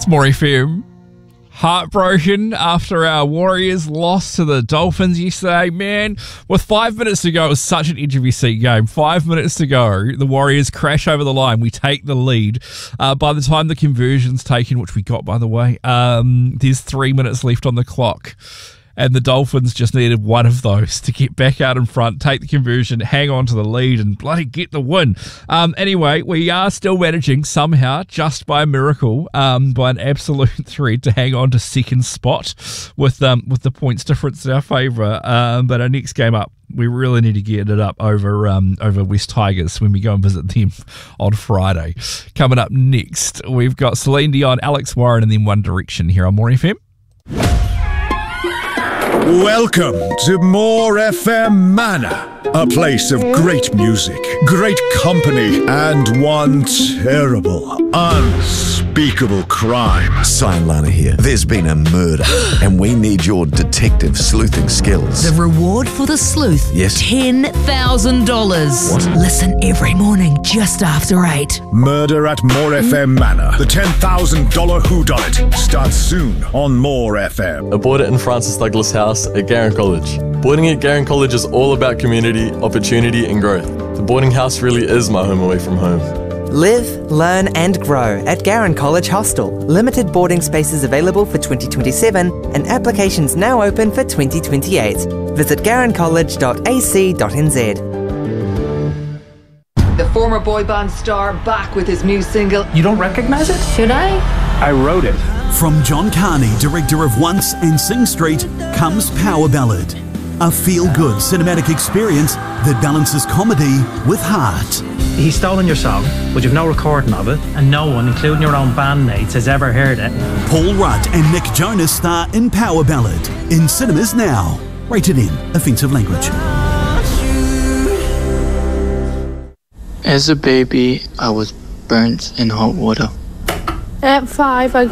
More FM. Heartbroken after our Warriors lost to the Dolphins yesterday. Man, with 5 minutes to go, it was such an edge of your seat game. 5 minutes to go, the Warriors crash over the line. We take the lead. By the time the conversion's taken, which we got, by the way, there's 3 minutes left on the clock. And the Dolphins just needed one of those to get back out in front, take the conversion, hang on to the lead, and bloody get the win. Anyway, we are still managing somehow, just by a miracle, by an absolute thread, to hang on to second spot with the points difference in our favour. But our next game up, we really need to get it up over West Tigers when we go and visit them on Friday. Coming up next, we've got Celine Dion, Alex Warren, and then One Direction here on More FM. Welcome to More FM Manor, a place of great music, great company, and one terrible, unspeakable crime. Cyan Lana here. There's been a murder, and we need your detective sleuthing skills. The reward for the sleuth? Yes. $10,000. What? Listen every morning just after 8. Murder at More FM Manor. The $10,000 whodunit starts soon on More FM. I bought it in Francis Douglas House at Garen College. Boarding at Garen College is all about community, opportunity and growth. The boarding house really is my home away from home. Live, learn and grow at Garen College Hostel. Limited boarding spaces available for 2027 and applications now open for 2028. Visit garencollege.ac.nz. The former boy band star back with his new single. You don't recognise it? Should I? I wrote it. From John Carney, director of Once and Sing Street, comes Power Ballad. A feel-good cinematic experience that balances comedy with heart. He's stolen your song, but you've no recording of it, and no one, including your own bandmates, has ever heard it. Paul Rudd and Nick Jonas star in Power Ballad. In cinemas now. Rated M. Offensive language. As a baby, I was burnt in hot water. At 5, I